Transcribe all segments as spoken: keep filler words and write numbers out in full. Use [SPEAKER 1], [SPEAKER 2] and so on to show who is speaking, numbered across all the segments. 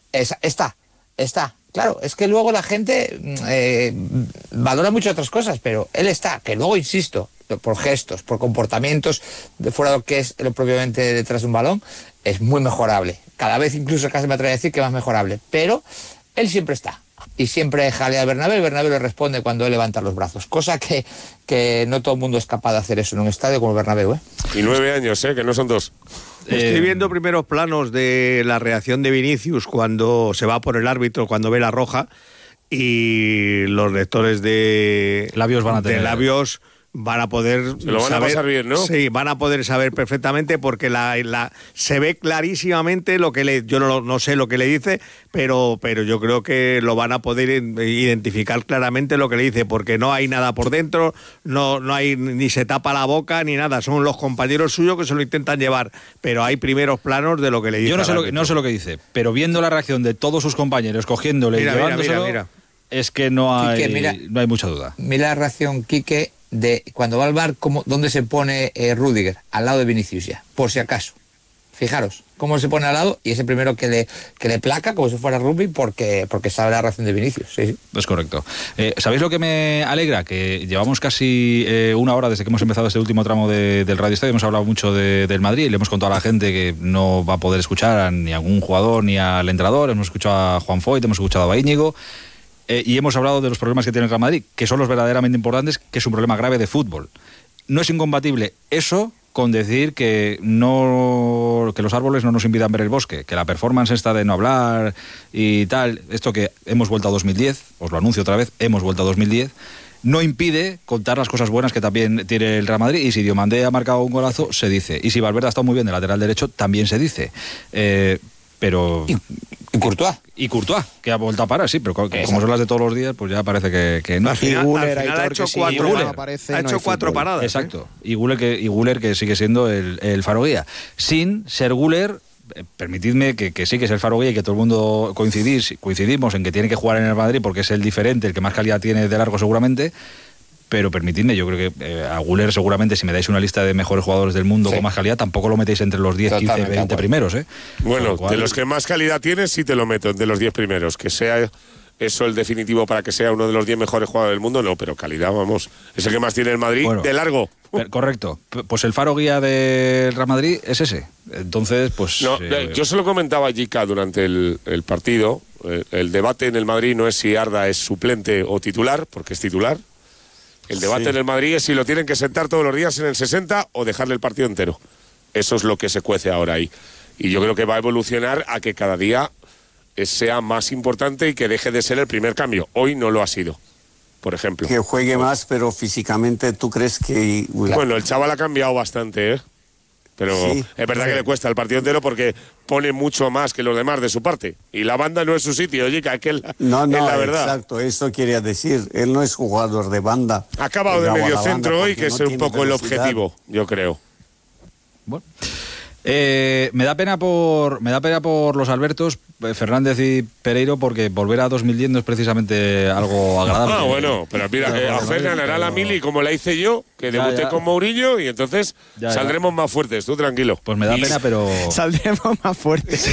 [SPEAKER 1] Es, está, está. Claro, es que luego la gente eh, valora mucho otras cosas, pero él está, que luego, insisto, por gestos, por comportamientos de fuera de lo que es lo propiamente detrás de un balón, es muy mejorable. Cada vez incluso casi me atrevo a decir que más mejorable, pero él siempre está. Y siempre jalea al Bernabéu, y Bernabéu le responde cuando él levanta los brazos, cosa que, que no todo el mundo es capaz de hacer eso en un estadio como el Bernabéu, ¿eh?
[SPEAKER 2] Y nueve años, ¿eh? Que no son dos.
[SPEAKER 3] Estoy eh, viendo primeros planos de la reacción de Vinicius cuando se va por el árbitro, cuando ve la roja, y los lectores de
[SPEAKER 4] labios van a tener.
[SPEAKER 3] De labios van a poder
[SPEAKER 2] se lo van
[SPEAKER 3] saber,
[SPEAKER 2] a pasar bien, ¿no?
[SPEAKER 3] Sí, van a poder saber perfectamente porque la, la se ve clarísimamente lo que le, yo no, no sé lo que le dice, pero pero yo creo que lo van a poder identificar claramente lo que le dice, porque no hay nada por dentro, no no hay ni se tapa la boca ni nada, son los compañeros suyos que se lo intentan llevar, pero hay primeros planos de lo que le dice.
[SPEAKER 4] Yo no sé lo que, no sé lo que dice, pero viendo la reacción de todos sus compañeros cogiéndole
[SPEAKER 3] mira,
[SPEAKER 4] y llevándoselo,
[SPEAKER 3] mira, mira, mira.
[SPEAKER 4] Es que no hay
[SPEAKER 1] Quique, mira,
[SPEAKER 4] no hay mucha duda.
[SPEAKER 1] Mira la reacción, Quique, de cuando va al bar, cómo, dónde se pone eh, Rüdiger, al lado de Vinicius ya, por si acaso. Fijaros, cómo se pone al lado y es el primero que le, que le placa como si fuera rugby porque, porque sabe la reacción de Vinicius. Sí, sí.
[SPEAKER 4] Es correcto. Eh, ¿Sabéis lo que me alegra? Que llevamos casi eh, una hora desde que hemos empezado este último tramo de, del Radio Estadio. Hemos hablado mucho de, del Madrid y le hemos contado a la gente que no va a poder escuchar a ni a algún jugador ni al entrenador. Hemos escuchado a Juan Foyt, hemos escuchado a Íñigo. Eh, y hemos hablado de los problemas que tiene el Real Madrid, que son los verdaderamente importantes, que es un problema grave de fútbol. No es incompatible eso con decir que no que los árboles no nos impidan ver el bosque, que la performance esta de no hablar y tal, esto que hemos vuelto a dos mil diez, os lo anuncio otra vez, hemos vuelto a dos mil diez, no impide contar las cosas buenas que también tiene el Real Madrid, y si Diomandé ha marcado un golazo, se dice, y si Valverde ha estado muy bien de lateral derecho, también se dice. Eh, pero...
[SPEAKER 1] Y, y Courtois.
[SPEAKER 4] Y Courtois, que ha vuelto a parar, sí, pero como Exacto. son las de todos los días, pues ya parece que, que no.
[SPEAKER 3] Al final, Guller, al final ha hecho sí, cuatro, Guller, aparece, ha hecho no cuatro paradas.
[SPEAKER 4] Exacto. ¿eh? Y, Guller que, y Guller que sigue siendo el, el faro guía. Sin ser Guller, eh, permitidme que, que sí que es el faro guía y que todo el mundo coincidís, coincidimos en que tiene que jugar en el Madrid porque es el diferente, el que más calidad tiene de largo seguramente. Pero permitidme, yo creo que eh, a Guller seguramente, si me dais una lista de mejores jugadores del mundo sí. con más calidad, tampoco lo metéis entre los diez, quince, veinte primeros, ¿eh?
[SPEAKER 2] Bueno,
[SPEAKER 4] cual...
[SPEAKER 2] de los que más calidad tienes, sí te lo meto, de los diez primeros. Que sea eso el definitivo para que sea uno de los diez mejores jugadores del mundo, no, pero calidad, vamos, es el que más tiene el Madrid, bueno, de largo.
[SPEAKER 4] Correcto. Pues el faro guía del Real Madrid es ese. Entonces, pues...
[SPEAKER 2] No,
[SPEAKER 4] eh...
[SPEAKER 2] yo se lo comentaba a Jica durante el, el partido. El, el debate en el Madrid no es si Arda es suplente o titular, porque es titular. El debate sí. en el Madrid es si lo tienen que sentar todos los días en el sesenta o dejarle el partido entero. Eso es lo que se cuece ahora ahí. Y yo creo que va a evolucionar a que cada día sea más importante y que deje de ser el primer cambio. Hoy no lo ha sido, por ejemplo.
[SPEAKER 5] Que juegue más, pero físicamente tú crees que...
[SPEAKER 2] Bueno, el chaval ha cambiado bastante, ¿eh? Pero sí, es verdad sí. que le cuesta el partido entero porque pone mucho más que los demás de su parte. Y la banda no es su sitio, oye, que aquel
[SPEAKER 5] no, no,
[SPEAKER 2] es la verdad.
[SPEAKER 5] Exacto, eso quería decir. Él no es jugador de banda.
[SPEAKER 2] Ha acabado de medio centro hoy, que no es un poco velocidad. El objetivo, yo creo.
[SPEAKER 4] Bueno. Eh, me da pena por me da pena por los Albertos, Fernández y Pereiro, porque volver a dos mil diez no es precisamente algo agradable.
[SPEAKER 2] Ah, bueno, pero mira, eh, a Fer ganará la mili como la hice yo, que debuté ya, ya. con Mourinho, y entonces ya, saldremos ya. más fuertes, tú tranquilo.
[SPEAKER 4] Pues me da
[SPEAKER 2] y...
[SPEAKER 4] pena, pero...
[SPEAKER 3] Saldremos más fuertes.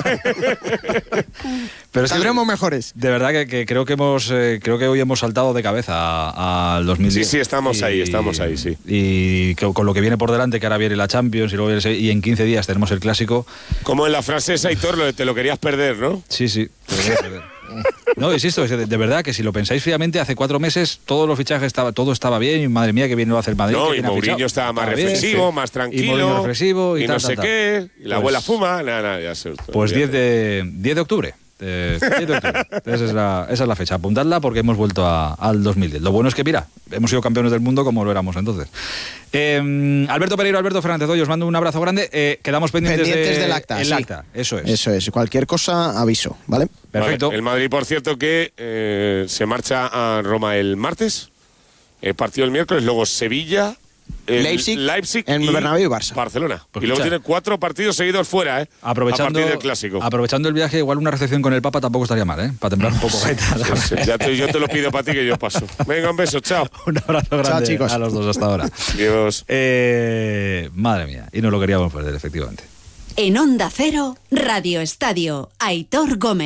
[SPEAKER 6] Pero saldremos sí, mejores.
[SPEAKER 4] De verdad que, que creo que hemos eh, creo que hoy hemos saltado de cabeza al dos mil diez.
[SPEAKER 2] Sí, sí, estamos y, ahí, estamos ahí, sí.
[SPEAKER 4] Y que, con lo que viene por delante, que ahora viene la Champions y, luego viene, y en quince días tenemos el Clásico.
[SPEAKER 2] Como en la frase esa, Aitor, lo de te lo querías perder, ¿no?
[SPEAKER 4] Sí, sí, te lo querías perder. No, insisto, es de, de verdad que si lo pensáis fríamente, hace cuatro meses todos los fichajes estaba, todo estaba bien, y madre mía que bien lo hace el Madrid.
[SPEAKER 2] No, y Mourinho estaba más estaba reflexivo, bien, más tranquilo,
[SPEAKER 4] y, reflexivo, y,
[SPEAKER 2] y
[SPEAKER 4] tal,
[SPEAKER 2] no sé
[SPEAKER 4] tal,
[SPEAKER 2] qué, y la
[SPEAKER 4] pues,
[SPEAKER 2] abuela fuma, nada, nada, ya se...
[SPEAKER 4] Pues diez de octubre. Eh, diez de octubre. Esa es, la, esa es la fecha, apuntadla porque hemos vuelto a, al dos mil diez. Lo bueno es que, mira, hemos sido campeones del mundo como lo éramos entonces. Eh, Alberto Pereiro, Alberto Fernández, hoy os mando un abrazo grande. Eh, quedamos pendientes,
[SPEAKER 6] pendientes
[SPEAKER 4] de,
[SPEAKER 6] del acta.
[SPEAKER 4] El
[SPEAKER 6] sí.
[SPEAKER 4] acta, eso es.
[SPEAKER 6] Eso es, cualquier cosa aviso, ¿vale?
[SPEAKER 4] Perfecto.
[SPEAKER 2] Vale. El Madrid, por cierto, que eh, se marcha a Roma el martes, el partido el miércoles, luego Sevilla. El
[SPEAKER 6] Leipzig,
[SPEAKER 2] Leipzig
[SPEAKER 6] en
[SPEAKER 2] y
[SPEAKER 6] Bernabéu y Barça.
[SPEAKER 2] Barcelona.
[SPEAKER 4] Pues
[SPEAKER 2] y luego
[SPEAKER 4] escucha,
[SPEAKER 2] tiene cuatro partidos seguidos fuera, ¿eh?
[SPEAKER 4] Aprovechando,
[SPEAKER 2] a partir del Clásico.
[SPEAKER 4] Aprovechando el viaje, igual una recepción con el Papa tampoco estaría mal, ¿eh? Para temblar un poco.
[SPEAKER 2] Sí, sí, ya te, yo te lo pido para ti, que yo paso. Venga, un beso, chao.
[SPEAKER 4] Un abrazo grande.
[SPEAKER 6] Chao, chicos.
[SPEAKER 4] A los dos hasta ahora.
[SPEAKER 2] Dios.
[SPEAKER 4] Eh, madre mía, y no lo queríamos perder, efectivamente.
[SPEAKER 7] En Onda Cero, Radio Estadio, Aitor Gómez.